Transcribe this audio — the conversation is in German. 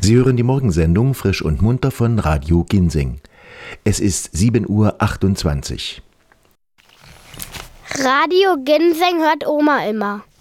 Sie hören die Morgensendung Frisch und Munter von Radio Ginseng. Es ist 7:28 Uhr. Radio Ginseng hört Oma immer.